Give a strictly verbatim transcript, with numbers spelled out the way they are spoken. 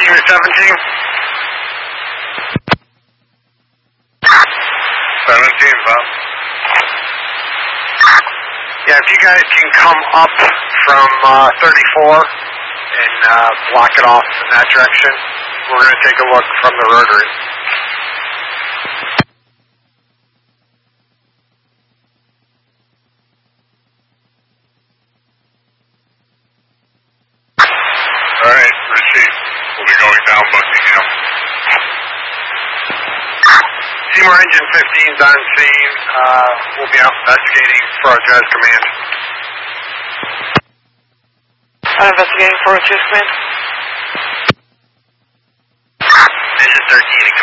Unit seventeen. seventeen, Bob. Yeah, if you guys can come up from uh, thirty-four and uh, block it off in that direction, we're going to take a look from the rotary. All right, receive. We'll be going down Buckingham. Seymour Engine fifteen's on scene. Uh, we'll be out investigating for our Jazz Command. I'm investigating for Jazz Command. Engine thirteen